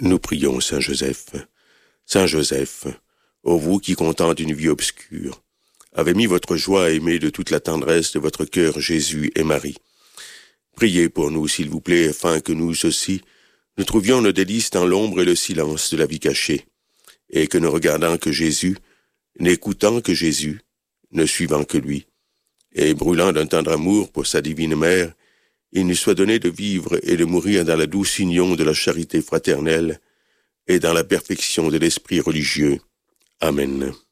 Nous prions Saint Joseph. Saint Joseph, ô vous qui contemplez une vie obscure, avez mis votre joie à aimer de toute la tendresse de votre cœur Jésus et Marie. Priez pour nous, s'il vous plaît, afin que nous aussi, nous trouvions nos délices dans l'ombre et le silence de la vie cachée, et que ne regardant que Jésus, n'écoutant que Jésus, ne suivant que lui, et brûlant d'un tendre amour pour sa divine mère, il nous soit donné de vivre et de mourir dans la douce union de la charité fraternelle et dans la perfection de l'esprit religieux. Amen.